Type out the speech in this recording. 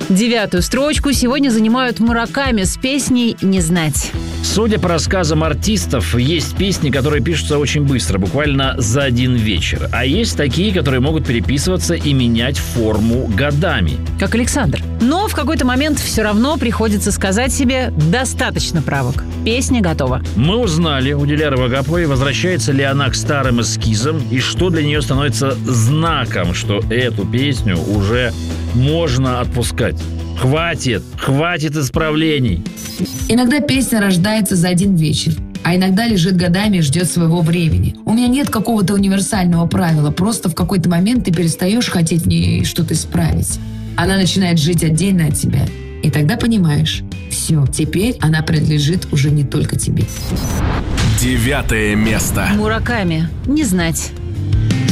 9-ю строчку сегодня занимают Мураками с песней «Не знать». Судя по рассказам артистов, есть песни, которые пишутся очень быстро, буквально за один вечер. А есть такие, которые могут переписываться и менять форму годами. Как Александр. Но в какой-то момент все равно приходится сказать себе «достаточно правок». Песня готова. Мы узнали у Диляры Вагаповой, возвращается ли она к старым эскизам и что для нее становится знаком, что эту песню уже можно отпускать. Хватит исправлений. Иногда песня рождается за один вечер, а иногда лежит годами и ждет своего времени. У меня нет какого-то универсального правила, просто в какой-то момент ты перестаешь хотеть в ней что-то исправить. Она начинает жить отдельно от тебя, и тогда понимаешь, все, теперь она принадлежит уже не только тебе. 9 место. Мураками. «Не знать».